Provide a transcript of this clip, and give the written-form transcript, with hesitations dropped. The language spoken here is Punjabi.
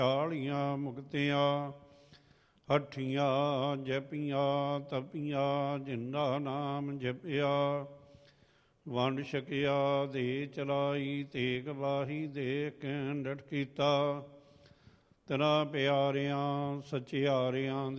ਚਾਲੀਆਂ ਮੁਕਤਿਆਂ, ਹੱਠੀਆਂ ਜਪੀਆਂ ਤਪੀਆਂ, ਜਿੰਦਾ ਨਾਮ ਜਪਿਆ। ਵੰਡ ਛਕਿਆ ਦੇ ਚਲਾਈ, ਤੇਗ ਵਾਹੀ ਦੇ ਕੈਂਡਟ ਕੀਤਾ। ਤੇਰਾ ਪਿਆਰਿਆਂ ਸਚਿਆਰਿਆਂ